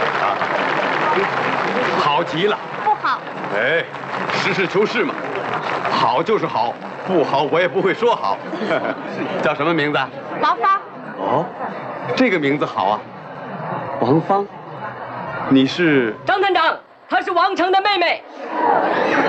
好极了。 不好。 哎，实事求是嘛，好就是好，不好我也不会说好。叫什么名字？ 王芳。 哦，这个名字好啊，王芳。你是？ 张探长，她是王成的妹妹。